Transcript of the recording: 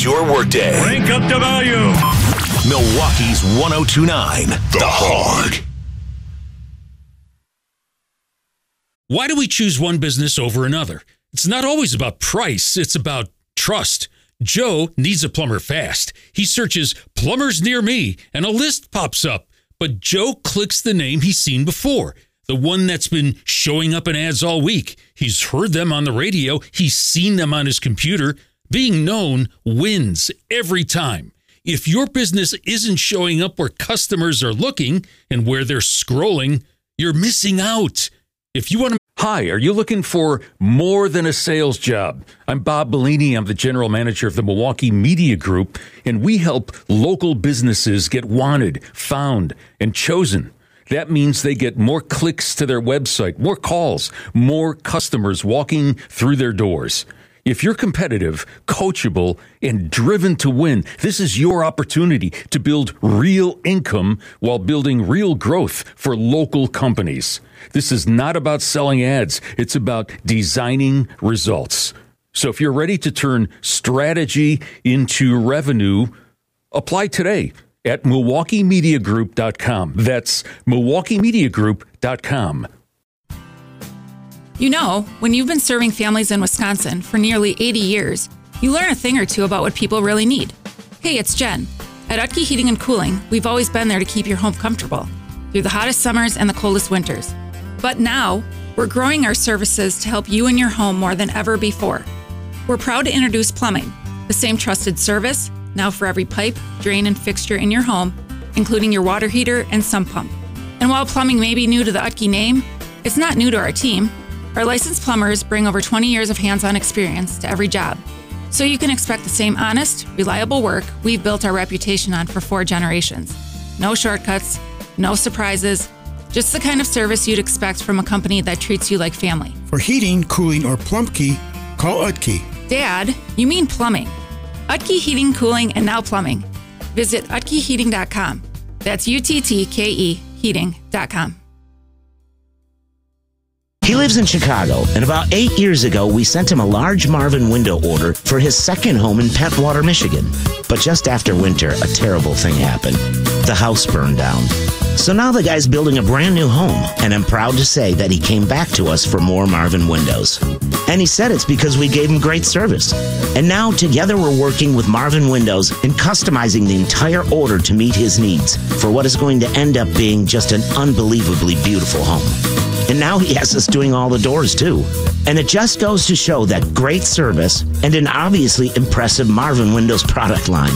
starts your workday. Crank up the volume. Milwaukee's 102.9 The Hog. Why do we choose one business over another? It's not always about price. It's about trust. Joe needs a plumber fast. He searches plumbers near me and a list pops up. But Joe clicks the name he's seen before, the one that's been showing up in ads all week. He's heard them on the radio. He's seen them on his computer. Being known wins every time. If your business isn't showing up where customers are looking and where they're scrolling, you're missing out. If you want to... Hi, are you looking for more than a sales job? I'm Bob Bellini. I'm the general manager of the Milwaukee Media Group, and we help local businesses get wanted, found, and chosen. That means they get more clicks to their website, more calls, more customers walking through their doors. If you're competitive, coachable, and driven to win, this is your opportunity to build real income while building real growth for local companies. This is not about selling ads. It's about designing results. So if you're ready to turn strategy into revenue, apply today at MilwaukeeMediaGroup.com. That's MilwaukeeMediaGroup.com. You know, when you've been serving families in Wisconsin for nearly 80 years, you learn a thing or two about what people really need. Hey, it's Jen. At Utke Heating and Cooling, we've always been there to keep your home comfortable through the hottest summers and the coldest winters. But now, we're growing our services to help you and your home more than ever before. We're proud to introduce plumbing, the same trusted service, now for every pipe, drain, and fixture in your home, including your water heater and sump pump. And while plumbing may be new to the Utke name, it's not new to our team. Our licensed plumbers bring over 20 years of hands-on experience to every job. So you can expect the same honest, reliable work we've built our reputation on for 4 generations. No shortcuts, no surprises, just the kind of service you'd expect from a company that treats you like family. For heating, cooling, or plumbkey, call Utke. Dad, you mean plumbing. Utke Heating, Cooling, and now plumbing. Visit utkeheating.com. That's UTTKE heating.com. He lives in Chicago, and about 8 years ago, we sent him a large Marvin window order for his second home in Pentwater, Michigan. But just after winter, a terrible thing happened. The house burned down. So now the guy's building a brand new home, and I'm proud to say that he came back to us for more Marvin windows. And he said it's because we gave him great service. And now together we're working with Marvin Windows and customizing the entire order to meet his needs for what is going to end up being just an unbelievably beautiful home. And now he has us doing all the doors, too. And it just goes to show that great service and an obviously impressive Marvin Windows product line